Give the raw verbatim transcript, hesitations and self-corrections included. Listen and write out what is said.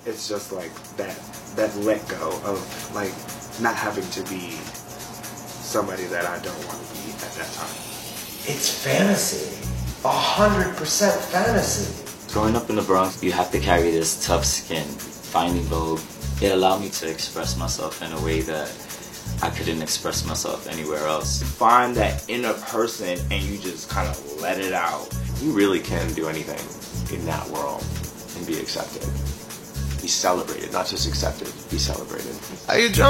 it's just like that that let go of like not having to be somebody that I don't want to be at that time. It's fantasy. A hundred percent fantasy. Growing up in the Bronx, you have to carry this tough skin. Finding Vogue, it allowed me to express myself in a way that I couldn't express myself anywhere else. Find that inner person and you just kind of let it out. You really can do anything in that world and be accepted. Be celebrated, not just accepted, be celebrated. How you